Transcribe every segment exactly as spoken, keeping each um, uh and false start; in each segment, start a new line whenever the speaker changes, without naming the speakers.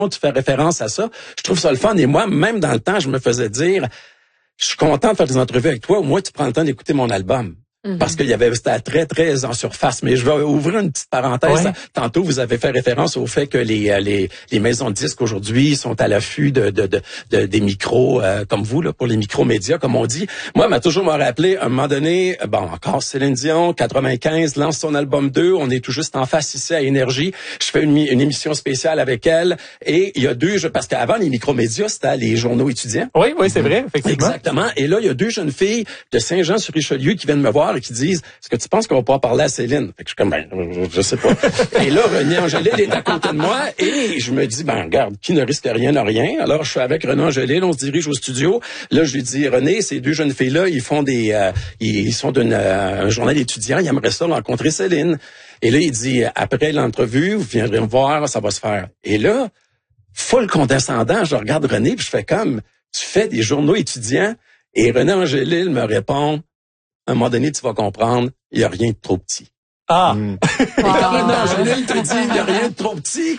tu fais référence à ça. Je trouve ça le fun. Et moi, même dans le temps, je me faisais dire, je suis content de faire des entrevues avec toi. Au moins, tu prends le temps d'écouter mon album. Mm-hmm. Parce qu'il y avait, c'était très, très en surface. Mais je vais ouvrir une petite parenthèse. Ouais. Tantôt, vous avez fait référence au fait que les, les, les maisons de disques aujourd'hui sont à l'affût de, de, de, de des micros, euh, comme vous, là, pour les micro-médias, comme on dit. Moi, m'a toujours m'a rappelé, à un moment donné, bon, encore Céline Dion, quatre-vingt-quinze, lance son album deux. On est tout juste en face ici à Énergie. Je fais une, une émission spéciale avec elle. Et il y a deux, parce qu'avant, les micro-médias, c'était les journaux étudiants.
Oui, oui, c'est vrai, effectivement.
Exactement. Et là, il y a deux jeunes filles de Saint-Jean-sur-Richelieu qui viennent me voir et qui disent, est-ce que tu penses qu'on va pouvoir parler à Céline? Fait que je suis comme, ben, je, je sais pas. Et là, René Angélil est à côté de moi et je me dis, ben, regarde, qui ne risque rien n'a rien. Alors, je suis avec René Angélil, on se dirige au studio. Là, je lui dis, René, ces deux jeunes filles-là, ils font des, euh, ils sont d'un euh, journal étudiant, ils aimeraient ça rencontrer Céline. Et là, il dit, après l'entrevue, vous viendrez me voir, ça va se faire. Et là, full condescendant, je regarde René puis je fais comme, tu fais des journaux étudiants? Et René Angélil me répond, à un moment donné, tu vas comprendre, il n'y a rien de trop petit.
Ah!
Mm. Et quand René Angélil te dit, il n'y a rien de trop petit,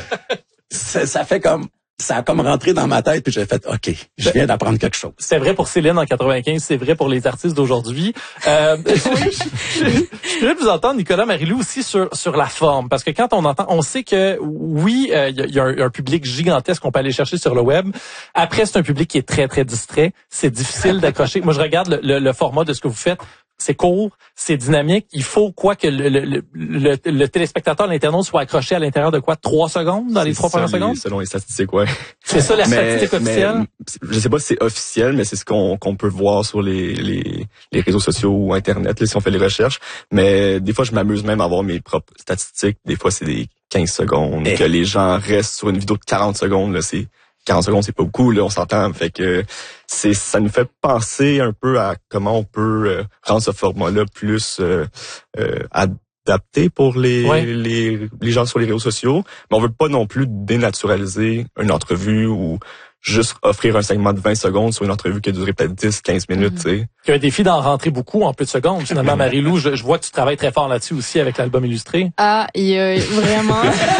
ça, ça fait comme, ça a comme rentré dans ma tête, puis j'ai fait, OK, je viens d'apprendre quelque chose.
C'est vrai pour Céline en quatre-vingt-quinze, c'est vrai pour les artistes d'aujourd'hui. Euh, je, je, je voulais vous entendre, Nicolas Marilou, aussi sur sur la forme, parce que quand on entend, on sait que oui, il euh, y, y a un, un public gigantesque qu'on peut aller chercher sur le web. Après, c'est un public qui est très très distrait. C'est difficile d'accrocher. Moi, je regarde le, le, le format de ce que vous faites. C'est court, c'est dynamique. Il faut quoi que le, le, le, le téléspectateur, l'internaute soit accroché à l'intérieur de quoi? Trois secondes dans les trois premières secondes?
Selon les statistiques, ouais.
C'est ça la
mais,
statistique officielle?
Mais, je sais pas si c'est officiel, mais c'est ce qu'on qu'on peut voir sur les, les, les réseaux sociaux ou Internet, là, si on fait les recherches. Mais des fois, je m'amuse même à voir mes propres statistiques. Des fois, c'est des quinze secondes. Et que les gens restent sur une vidéo de quarante secondes, là, c'est... quarante secondes, c'est pas beaucoup, là, on s'entend. Fait que c'est, ça nous fait penser un peu à comment on peut euh, rendre ce format-là plus euh, euh, adapté pour les, ouais. les les gens sur les réseaux sociaux. Mais on veut pas non plus dénaturaliser une entrevue ou juste offrir un segment de vingt secondes sur une entrevue qui a duré peut-être dix, quinze minutes, tu sais.
Il y a un défi d'en rentrer beaucoup en peu de secondes. Finalement, Marie-Lou, je, je vois que tu travailles très fort là-dessus aussi avec l'album illustré.
Ah, il y a vraiment...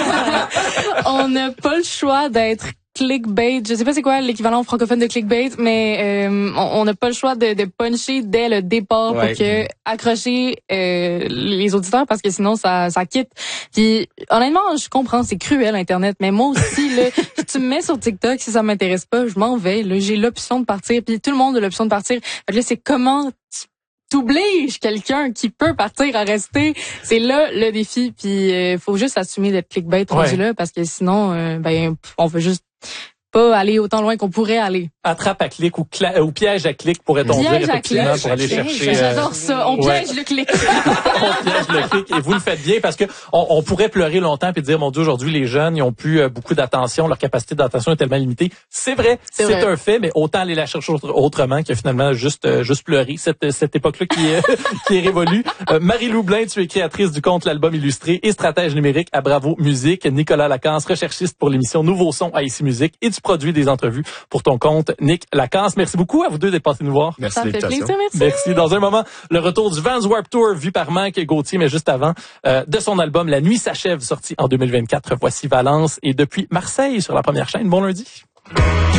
on n'a pas le choix d'être clickbait, je sais pas c'est quoi l'équivalent francophone de clickbait, mais euh, on n'a pas le choix de, de puncher dès le départ ouais. pour que accrocher euh, les auditeurs parce que sinon ça ça quitte. Puis honnêtement, je comprends, c'est cruel Internet, mais moi aussi là, si tu me mets sur TikTok, si ça m'intéresse pas, je m'en vais. Là, j'ai l'option de partir, puis tout le monde a l'option de partir. Fait que là, c'est comment t'obliges quelqu'un qui peut partir à rester. C'est là le défi. Puis euh, faut juste assumer d'être clickbait rendu ouais. là parce que sinon, euh, ben on veut juste pas aller autant loin qu'on pourrait aller.
Attrape à clic ou, cla- ou piège à clic pourrait-on dire effectivement
clic.
pour aller chercher.
J'adore ça. On piège ouais. le clic.
On piège le clic et vous le faites bien parce que on, on pourrait pleurer longtemps puis dire mon Dieu aujourd'hui les jeunes ils ont plus euh, beaucoup d'attention, leur capacité d'attention est tellement limitée. C'est vrai, c'est, c'est vrai. un fait, mais autant aller la chercher autrement que finalement juste euh, juste pleurer cette cette époque-là qui est qui est révolue. Euh, Marie-Lou Blin, tu es créatrice du compte L'Album Illustré et stratège numérique à Bravo Musique. Nicolas Lacasse, recherchiste pour l'émission Nouveau Son à Ici Musique et tu produis des entrevues pour ton compte Nick Lacasse. Merci beaucoup à vous deux d'être passés nous voir.
Merci.
Ça fait plaisir, merci.
Merci. Dans un moment, le retour du Vans Warped Tour vu par Mike Gauthier, mais juste avant, euh, de son album La Nuit s'achève, sorti en deux mille vingt-quatre. Voici Valence et depuis Marseille sur la première chaîne. Bon lundi.